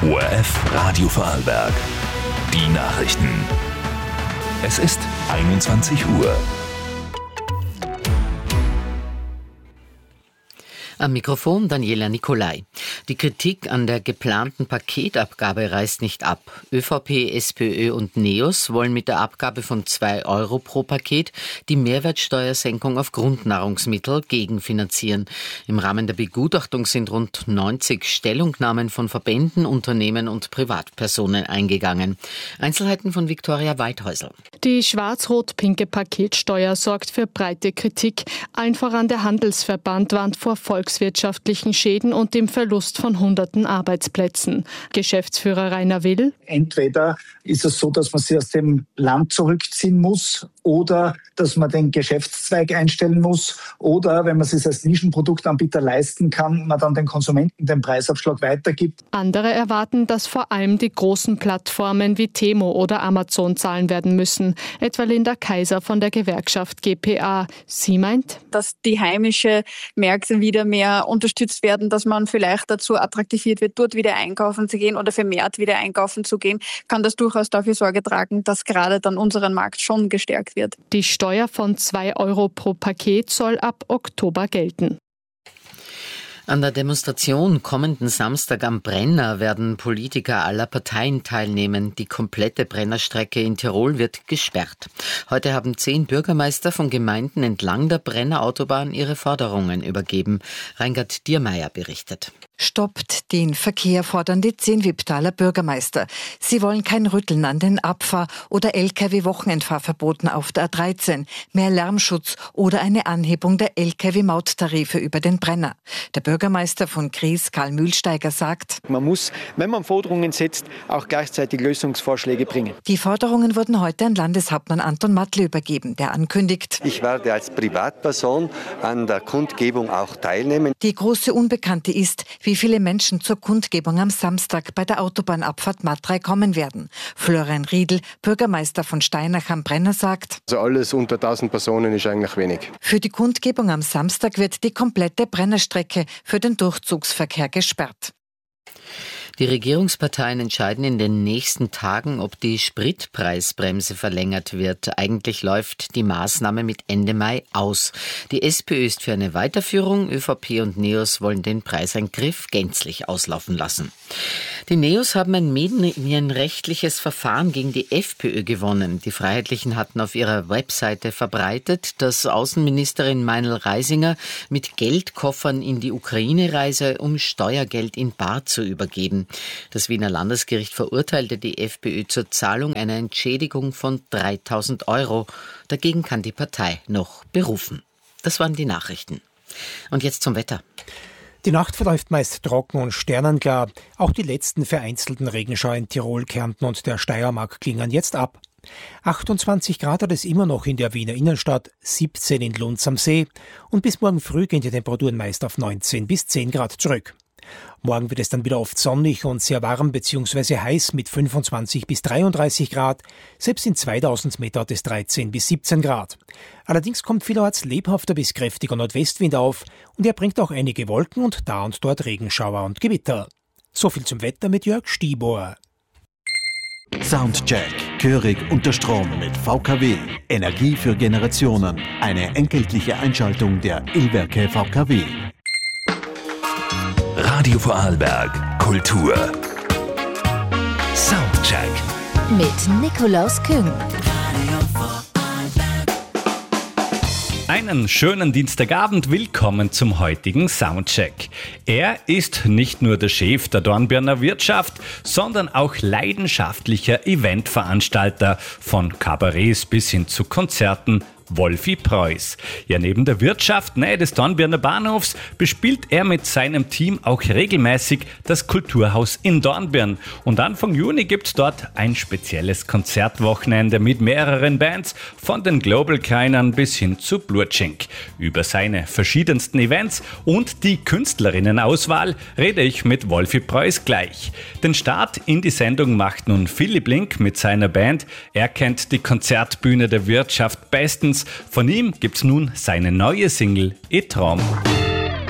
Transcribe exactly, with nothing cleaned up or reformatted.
O R F Radio Vorarlberg. Die Nachrichten. Es ist einundzwanzig Uhr. Am Mikrofon Daniela Nicolai. Die Kritik an der geplanten Paketabgabe reißt nicht ab. ÖVP, SPÖ und NEOS wollen mit der Abgabe von zwei Euro pro Paket die Mehrwertsteuersenkung auf Grundnahrungsmittel gegenfinanzieren. Im Rahmen der Begutachtung sind rund neunzig Stellungnahmen von Verbänden, Unternehmen und Privatpersonen eingegangen. Einzelheiten von Viktoria Weithäusl. Die schwarz-rot-pinke Paketsteuer sorgt für breite Kritik. Allen voran der Handelsverband warnt vor volkswirtschaftlichen Schäden und dem Verlust von hunderten Arbeitsplätzen. Geschäftsführer Rainer Will: Entweder ist es so, dass man sich aus dem Land zurückziehen muss oder dass man den Geschäftszweig einstellen muss oder, wenn man es sich als Nischenproduktanbieter leisten kann, man dann den Konsumenten den Preisabschlag weitergibt. Andere erwarten, dass vor allem die großen Plattformen wie Temo oder Amazon zahlen werden müssen. Etwa Linda Kaiser von der Gewerkschaft G P A. Sie meint, dass die heimische Märkte wieder mehr unterstützt werden, dass man vielleicht dazu attraktiviert wird, dort wieder einkaufen zu gehen oder vermehrt wieder einkaufen zu gehen, kann das durchaus dafür Sorge tragen, dass gerade dann unseren Markt schon gestärkt wird. Die Steuer von zwei Euro pro Paket soll ab Oktober gelten. An der Demonstration kommenden Samstag am Brenner werden Politiker aller Parteien teilnehmen. Die komplette Brennerstrecke in Tirol wird gesperrt. Heute haben zehn Bürgermeister von Gemeinden entlang der Brennerautobahn ihre Forderungen übergeben. Reingard Diermeier berichtet. Stoppt den Verkehr, fordern die zehn Wipptaler Bürgermeister. Sie wollen kein Rütteln an den Abfahr- oder L K W-Wochenendfahrverboten auf der A dreizehn, mehr Lärmschutz oder eine Anhebung der L K W-Mauttarife über den Brenner. Der Bürgermeister von Gries, Karl Mühlsteiger, sagt: Man muss, wenn man Forderungen setzt, auch gleichzeitig Lösungsvorschläge bringen. Die Forderungen wurden heute an Landeshauptmann Anton Mattl übergeben, der ankündigt: Ich werde als Privatperson an der Kundgebung auch teilnehmen. Die große Unbekannte ist, wie viele Menschen zur Kundgebung am Samstag bei der Autobahnabfahrt Matrei kommen werden. Florian Riedl, Bürgermeister von Steinach am Brenner, sagt: Also alles unter tausend Personen ist eigentlich wenig. Für die Kundgebung am Samstag wird die komplette Brennerstrecke für den Durchzugsverkehr gesperrt. Die Regierungsparteien entscheiden in den nächsten Tagen, ob die Spritpreisbremse verlängert wird. Eigentlich läuft die Maßnahme mit Ende Mai aus. Die SPÖ ist für eine Weiterführung, ÖVP und NEOS wollen den Preiseingriff gänzlich auslaufen lassen. Die NEOS haben ein medienrechtliches Verfahren gegen die FPÖ gewonnen. Die Freiheitlichen hatten auf ihrer Webseite verbreitet, dass Außenministerin Meinl Reisinger mit Geldkoffern in die Ukraine reise, um Steuergeld in bar zu übergeben. Das Wiener Landesgericht verurteilte die FPÖ zur Zahlung einer Entschädigung von dreitausend Euro. Dagegen kann die Partei noch berufen. Das waren die Nachrichten. Und jetzt zum Wetter. Die Nacht verläuft meist trocken und sternenklar. Auch die letzten vereinzelten Regenschauer in Tirol, Kärnten und der Steiermark klingen jetzt ab. achtundzwanzig Grad hat es immer noch in der Wiener Innenstadt, siebzehn in Lunds am See und bis morgen früh gehen die Temperaturen meist auf neunzehn bis zehn Grad zurück. Morgen wird es dann wieder oft sonnig und sehr warm bzw. heiß mit fünfundzwanzig bis dreiunddreißig Grad. Selbst in zweitausend Meter hat es dreizehn bis siebzehn Grad. Allerdings kommt vielerorts lebhafter bis kräftiger Nordwestwind auf und er bringt auch einige Wolken und da und dort Regenschauer und Gewitter. So viel zum Wetter mit Jörg Stieber. Soundcheck. Gehörig unter Strom mit V K W. Energie für Generationen. Eine entgeltliche Einschaltung der E-Werke V K W. Radio Vorarlberg Kultur. Soundcheck. Mit Nikolaus Küng. Einen schönen Dienstagabend, willkommen zum heutigen Soundcheck. Er ist nicht nur der Chef der Dornbirner Wirtschaft, sondern auch leidenschaftlicher Eventveranstalter von Kabarets bis hin zu Konzerten. Wolfi Preuß. Ja, neben der Wirtschaft nahe des Dornbirner Bahnhofs bespielt er mit seinem Team auch regelmäßig das Kulturhaus in Dornbirn. Und Anfang Juni gibt's dort ein spezielles Konzertwochenende mit mehreren Bands, von den Global Keinern bis hin zu Blutschink. Über seine verschiedensten Events und die Künstlerinnenauswahl rede ich mit Wolfi Preuß gleich. Den Start in die Sendung macht nun Philipp Link mit seiner Band. Er kennt die Konzertbühne der Wirtschaft bestens. Von ihm gibt's nun seine neue Single E Traum.